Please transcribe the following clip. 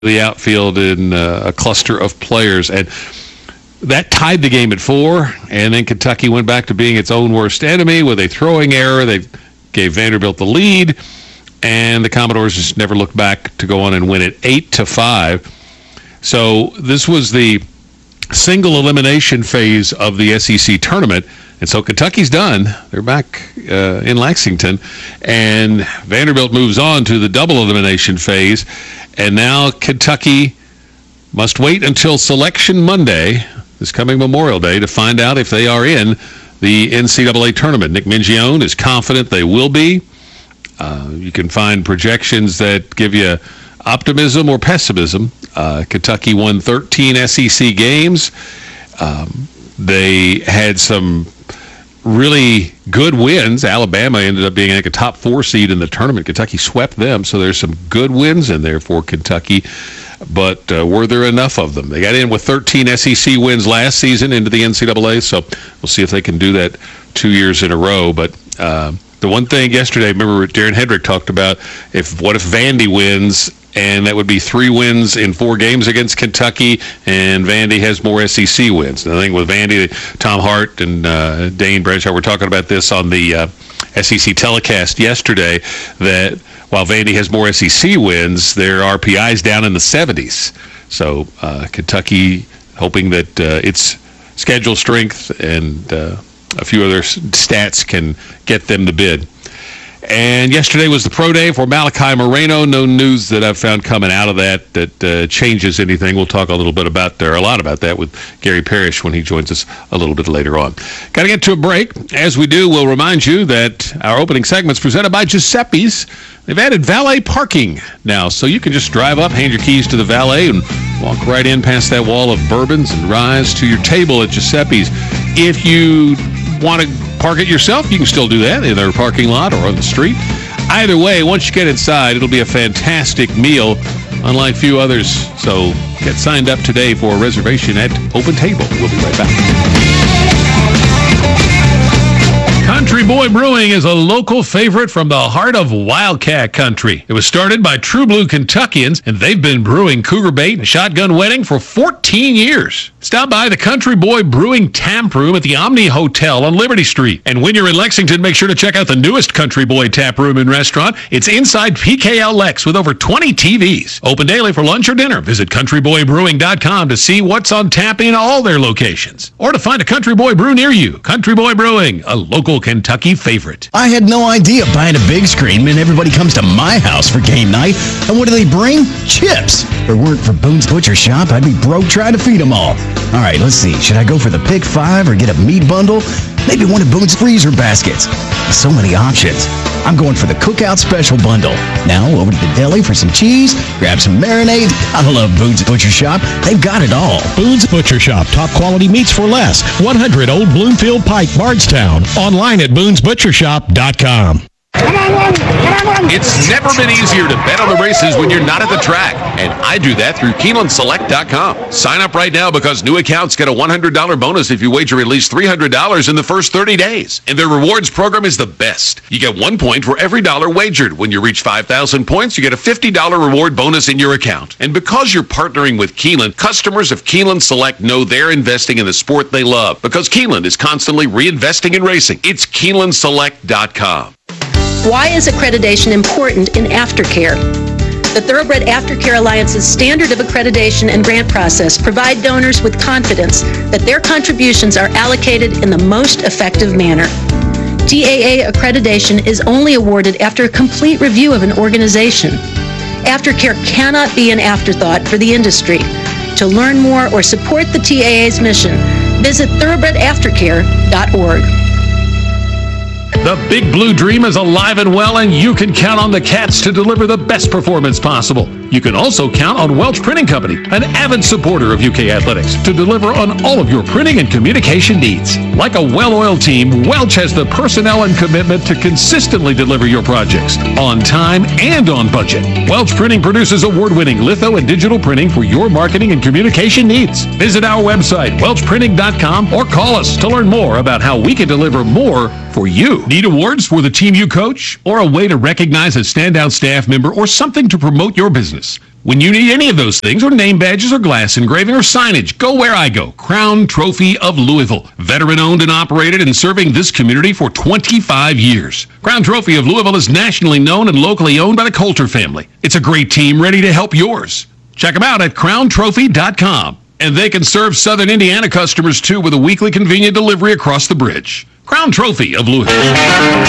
the outfield in a cluster of players. And that tied the game at 4, and then Kentucky went back to being its own worst enemy with a throwing error. They gave Vanderbilt the lead, and the Commodores just never looked back to go on and win it 8-5. So this was the single elimination phase of the SEC tournament, and so Kentucky's done. They're back in Lexington, and Vanderbilt moves on to the double elimination phase, and now Kentucky must wait until Selection Monday, this coming Memorial Day, to find out if they are in the NCAA tournament. Nick Mingione is confident they will be. You can find projections that give you optimism or pessimism. Kentucky won 13 SEC games. They had some really good wins. Alabama ended up being like a top 4 seed in the tournament. Kentucky swept them, so there's some good wins in there for Kentucky. But were there enough of them? They got in with 13 SEC wins last season into the NCAA, so we'll see if they can do that 2 years in a row. But the one thing yesterday, remember Darren Hedrick talked about, what if Vandy wins, and that would be 3 wins in 4 games against Kentucky, and Vandy has more SEC wins. And I think with Vandy, Tom Hart and Dane Bradshaw were talking about this on the SEC telecast yesterday, that while Vandy has more SEC wins, their RPI's down in the 70s. So Kentucky hoping that its schedule strength and a few other stats can get them the bid. And yesterday was the pro day for Malachi Moreno. No news that I've found coming out of that changes anything. We'll talk a lot about that with Gary Parrish when he joins us a little bit later on. Got to get to a break. As we do, we'll remind you that our opening segment's presented by Giuseppe's. They've added valet parking now, so you can just drive up, hand your keys to the valet, and walk right in past that wall of bourbons and rise to your table at Giuseppe's. If you want to park it yourself, you can still do that in their parking lot or on the street. Either way, once you get inside, it'll be a fantastic meal, unlike few others. So get signed up today for a reservation at Open Table. We'll be right back. Country Boy Brewing is a local favorite from the heart of Wildcat Country. It was started by True Blue Kentuckians, and they've been brewing Cougar Bait and Shotgun Wedding for 14 years. Stop by the Country Boy Brewing Tap Room at the Omni Hotel on Liberty Street. And when you're in Lexington, make sure to check out the newest Country Boy Tap Room and Restaurant. It's inside PKL Lex with over 20 TVs. Open daily for lunch or dinner. Visit countryboybrewing.com to see what's on tap in all their locations. Or to find a Country Boy Brew near you. Country Boy Brewing, a local Kentucky favorite. I had no idea buying a big screen meant everybody comes to my house for game night. And what do they bring? Chips. If it weren't for Boone's Butcher Shop, I'd be broke trying to feed them all. All right, let's see. Should I go for the Pick 5 or get a meat bundle? Maybe one of Boone's freezer baskets. So many options. I'm going for the Cookout Special Bundle. Now over to the deli for some cheese, grab some marinade. I love Boone's Butcher Shop. They've got it all. Boone's Butcher Shop. Top quality meats for less. 100 Old Bloomfield Pike, Bardstown. Online at boonesbutchershop.com. It's never been easier to bet on the races when you're not at the track, and I do that through KeenelandSelect.com. Sign up right now because new accounts get a $100 bonus if you wager at least $300 in the first 30 days. And their rewards program is the best. You get 1 point for every dollar wagered. When you reach 5,000 points, you get a $50 reward bonus in your account. And because you're partnering with Keeneland, customers of Keeneland Select know they're investing in the sport they love because Keeneland is constantly reinvesting in racing. It's KeenelandSelect.com. Why is accreditation important in aftercare? The Thoroughbred Aftercare Alliance's standard of accreditation and grant process provide donors with confidence that their contributions are allocated in the most effective manner. TAA accreditation is only awarded after a complete review of an organization. Aftercare cannot be an afterthought for the industry. To learn more or support the TAA's mission, visit thoroughbredaftercare.org. The Big Blue Dream is alive and well, and you can count on the Cats to deliver the best performance possible. You can also count on Welch Printing Company, an avid supporter of UK Athletics, to deliver on all of your printing and communication needs. Like a well-oiled team, Welch has the personnel and commitment to consistently deliver your projects on time and on budget. Welch Printing produces award-winning litho and digital printing for your marketing and communication needs. Visit our website, welchprinting.com, or call us to learn more about how we can deliver more for you. Need awards for the team you coach, or a way to recognize a standout staff member, or something to promote your business? When you need any of those things, or name badges, or glass engraving, or signage, go where I go. Crown Trophy of Louisville. Veteran-owned and operated and serving this community for 25 years. Crown Trophy of Louisville is nationally known and locally owned by the Coulter family. It's a great team ready to help yours. Check them out at crowntrophy.com. And they can serve Southern Indiana customers, too, with a weekly convenient delivery across the bridge. Crown Trophy of Louisville.